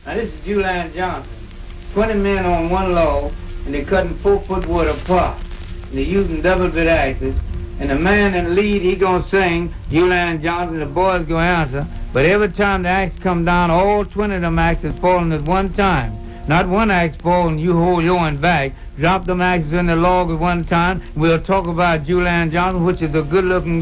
Now this is Julian Johnson. 20 men on one log, and they're cutting 4-foot wood apart. And they're using double bit axes. And the man in the lead, he gonna sing, Julian Johnson, the boys gonna answer. But every time the axe come down, all 20 of them axes falling at one time. Not one axe fall and you hold your one back. Drop them axes in the log at one time. We'll talk about Julian Johnson, which is a good-looking